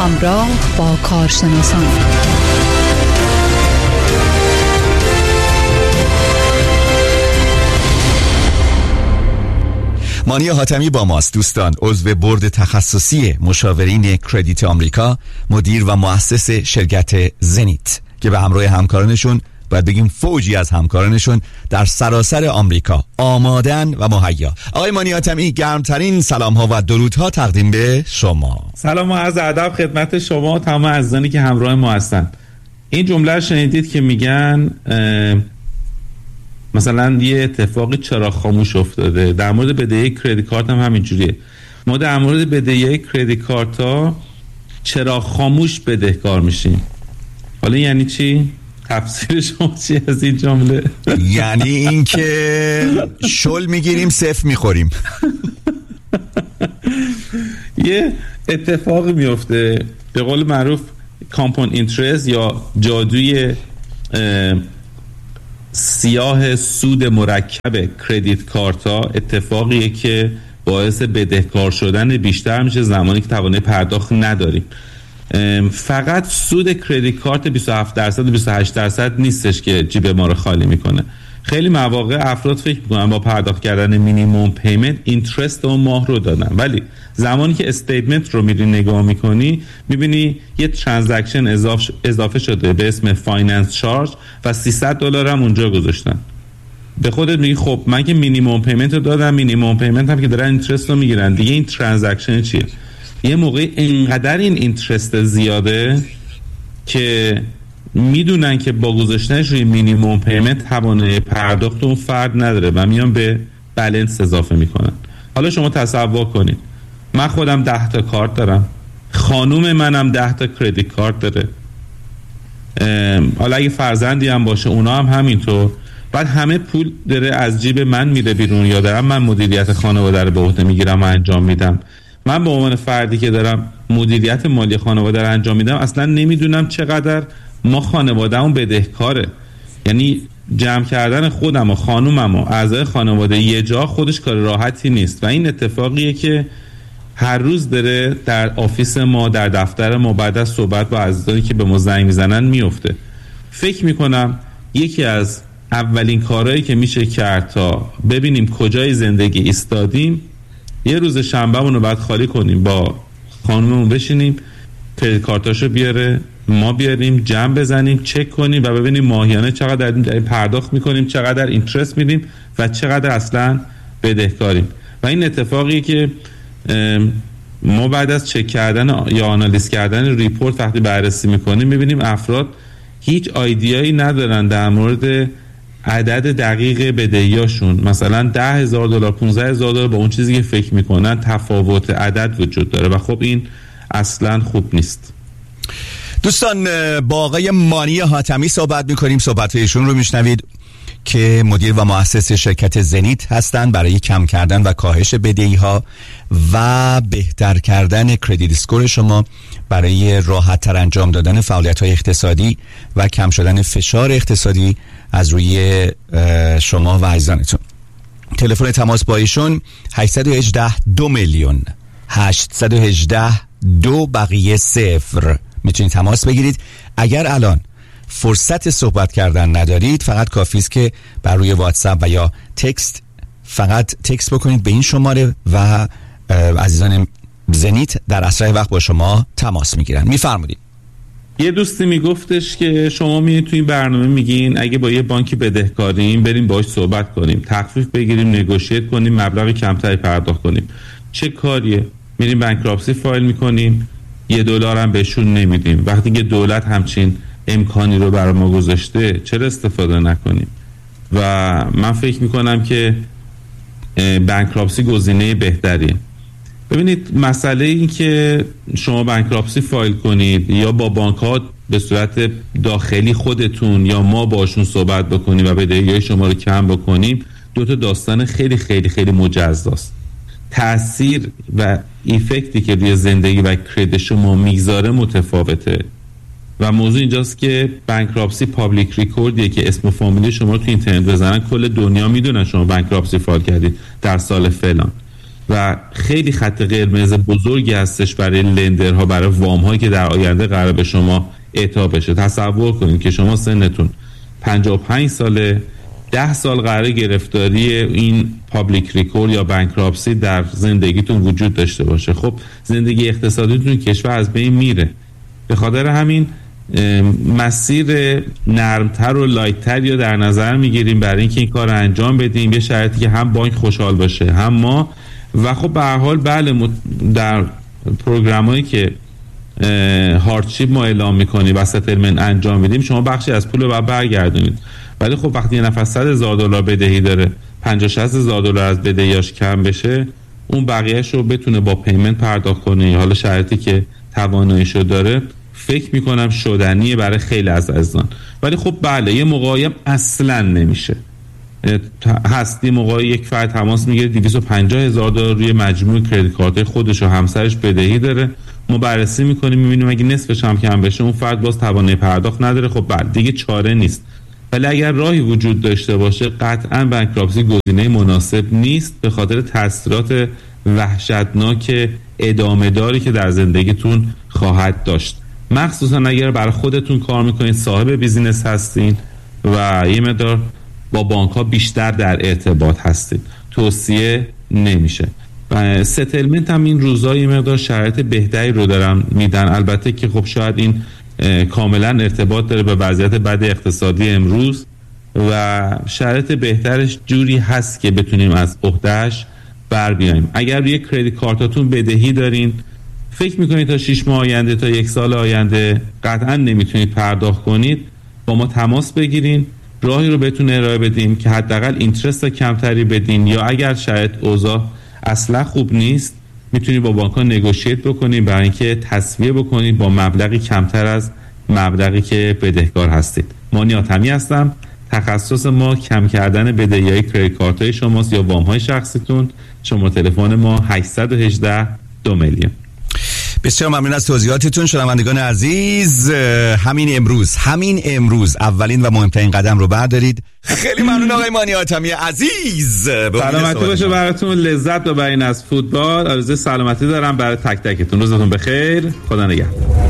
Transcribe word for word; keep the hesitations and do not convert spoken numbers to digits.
همراه با کارشناسان. مانی حاتمی با ماست دوستان، عضو بورد تخصصی مشاورین کردیت آمریکا، مدیر و مؤسس شرکت زنیت که به همراه همکارانشون، باید بگیم فوجی از همکارانشون، در سراسر آمریکا آمادن و مهیا. آقای مانی حاتمی، گرمترین سلام ها و درودها تقدیم به شما. سلام و عرض ادب خدمت شما و تمام عزیزانی که همراه ما هستن. این جمله شنیدید که میگن مثلا یه اتفاقی چرا خاموش افتاده؟ در مورد بدهی کریدیت کارت هم همینجوریه. ما در مورد بدهی کریدیت کارت ها چرا خاموش بدهکار میشیم. حالا یعنی چی؟ تفسیر شما چی از این جمله؟ یعنی این که شل میگیریم صفر میخوریم. یه اتفاقی میفته به قول معروف کامپاند اینترست یا جادوی سیاه سود مرکب کریدیت کارت ها، اتفاقیه که باعث بدهکار شدن بیشتر میشه زمانی که توانایی پرداخت نداریم. فقط سود کریدیت کارت بیست و هفت درصد و بیست و هشت درصد نیستش که جیب ما رو خالی میکنه. خیلی مواقع افراد فکر میکنن با پرداخت کردن مینیمم پیمنت اینترست اون ماه رو دادن، ولی زمانی که استیتمنت رو میری نگاه میکنی میبینی یه ترانزکشن اضافه اضافه شده به اسم فایننس چارج و سیصد دلار هم اونجا گذاشتن. به خودت میگی خب من که مینیمم پیمنت رو دادم، مینیمم پیمنت هم که دارن اینترست رو میگیرن، دیگه این ترانزکشن چیه؟ یه موقعی اینقدر این اینترست زیاده که میدونن که با گذاشتنش روی مینیمم پیمنت توانایی پرداخت اون فرد نداره و میان به بالانس اضافه میکنن. حالا شما تصور کنید من خودم ده تا کارت دارم، خانوم منم ده تا کریدیت کارت داره، حالا اگه فرزندی هم باشه اونا هم همینطور، بعد همه پول داره از جیب من میره بیرون یا دارم من مدیریت خانواده رو به عهده میگیرم و انجام میدم. من به عنوان فردی که دارم مدیریت مالی خانواده رو انجام میدم اصلا نمیدونم چقدر ما خانواده‌مون بدهکاره. یعنی جمع کردن خودم و خانومم و اعضای خانواده یه جا خودش کار راحتی نیست و این اتفاقیه که هر روز داره در آفیس ما، در دفتر ما بعد از صحبت با عزیزانی که به ما زنگ میزنن میفته. فکر میکنم یکی از اولین کارهایی که میشه کرد تا ببینیم کجای زندگی ایستادیم، یه روز شنبهمون رو بعد خالی کنیم، با خانوممون بشینیم، کریدیت کارتاشو بیاره، ما بیاریم، جمع بزنیم، چک کنیم و ببینیم ماهیانه چقدر در پرداخت میکنیم، چقدر اینترست میدیم و چقدر اصلا بدهکاریم. و این اتفاقی که ما بعد از چک کردن یا آنالیز کردن ریپورت وقتی بررسی میکنیم میبینیم افراد هیچ ایده‌ای ندارن در مورد عدد دقیق بدهیاشون. مثلا ده هزار دلار، پانزده هزار دلار با اون چیزی که فکر میکنن تفاوت عدد وجود داره و خب این اصلا خوب نیست. دوستان با آقای مانی حاتمی صحبت میکنیم، صحبت ایشون رو میشنوید که مدیر و مؤسس شرکت زنیت هستند برای کم کردن و کاهش بدهی ها و بهتر کردن کردیت اسکور شما، برای راحت تر انجام دادن فعالیت های اقتصادی و کم شدن فشار اقتصادی از روی شما و عزیزانتون. تلفن تماس با ایشون هشت یک هشت دو میلیون هشت یک هشت دو بقیه صفر. میتونید تماس بگیرید. اگر الان فرصت صحبت کردن ندارید فقط کافی است که بر روی واتساپ و یا تکست فقط تکست بکنید به این شماره و عزیزان زنیت در اسرع وقت با شما تماس میگیرن. میفرمایید. یه دوستی میگفتش که شما میید تو این برنامه میگین اگه با یه بانکی بدهکاریم بریم باهاش صحبت کنیم، تخفیف بگیریم، نگوشیت کنیم، مبلغ کمتری پرداخت کنیم. چه کاریه؟ میریم بانکراپسی فایل میکنیم، یه دلار هم بهشون نمیدیم. وقتی که دولت همچین امکانی رو برای ما گذاشته چرا استفاده نکنیم؟ و من فکر میکنم که بانکراپسی گزینه بهتریه. ببینید مسئله این که شما بانکراپسی فایل کنید یا با بانک ها به صورت داخلی خودتون یا ما باشون صحبت بکنیم و بدهی‌های شما رو کم بکنیم، دو تا داستان خیلی خیلی خیلی مجزاست. تأثیر و ایفکتی که روی زندگی و کریدیت شما میگذاره متفاوته و موضوع اینجاست که بانکراپسی پابلیک ریکوردیه که اسم و فامیل شما رو تو اینترنت بزنن کل دنیا میدونن شما بانکراپسی فایل کردید در سال فلان. و خیلی خط قرمز بزرگی هستش برای لندرها، برای وام هایی که در آینده قرار به شما اعطا بشه. تصور کنید که شما سنتون پنجاه و پنج ساله، ده سال قرار گرفتاری این پابلیک ریکورد یا بانکراپسی در زندگیتون وجود داشته باشه. خب زندگی اقتصادیتون کشور از بین میره. به خاطر همین مسیر نرمتر و لایتتر یا در نظر میگیریم برای اینکه این کار رو انجام بدیم، به شرطی که هم بانک خوشحال باشه هم ما. و خب به هر حال بله در پروگرامایی که هاردشیپ ما اعلام میکنیم و ستلمنت انجام بدیم شما بخشی از پول رو باید برگردونید، ولی خب وقتی یه نفر صد هزار دلار بدهی داره، پنجاه شصت هزار دلار از بدهیاش کم بشه، اون بقیه‌اش رو بتونه با پیمنت پرداخت کنه، حالا شرطی که تواناییشو داره، فکر میکنم شدنیه برای خیلی از عزیزان. ولی خب بله یه موقعی اصلا نمیشه، هستی موقعی یک فرد تماس میگیره دویست و پنجاه هزار دلار روی مجموع کریدیت کارت خودش و همسرش بدهی داره، ما بررسی میکنیم میبینیم اگه نصفش هم کم بشه اون فرد باز توانایی پرداخت نداره. خب بله دیگه چاره نیست، ولی اگر راهی وجود داشته باشه قطعا بانکراپسی گزینه مناسب نیست به خاطر تاثیرات وحشتناک ادامه داری که در زندگیتون خواهد داشت، مخصوصا اگر برای خودتون کار میکنید، صاحب بیزینس هستین و یه مقدار با بانک ها بیشتر در ارتباط هستید. توصیه نمیشه. و ستلمنت هم این روزا یه مقدار شرایط بهتری رو دارن میدن، البته که خب شاید این کاملا ارتباط داره به وضعیت بد اقتصادی امروز و شرایط بهترش جوری هست که بتونیم از عهده‌اش بر بیاییم. اگر روی کریدیت کارتاتون بدهی دارین، فکر میکنید تا شش ماه آینده تا یک سال آینده قطعا نمیتونید پرداخت کنید، با ما تماس بگیرین، راهی رو بهتون ارائه بدیم که حداقل اینترست کمتری بدین، یا اگر شاید اوضاع اصلا خوب نیست میتونید با بانک‌ها نگوشییت بکنید برای اینکه تسویه بکنید با مبلغی کمتر از مبلغی که بدهکار هستید. مانی حاتمی هستم، تخصص ما کم کردن بدهی‌های کریدیت کارت‌های شماست یا وام‌های شخصیتون. شما تلفن ما هشت یک هشت دو میلیون. بسیار ممنون از توضیحاتتون شنوندگان عزیز. همین امروز همین امروز اولین و مهمترین قدم رو بردارید. خیلی ممنون آقای مانی حاتمی عزیز. سلامتی باشه براتون، لذت ببرین از فوتبال. آرزوی سلامتی دارم برای تک تکتون. روزتون بخیر، خدا نگهدار.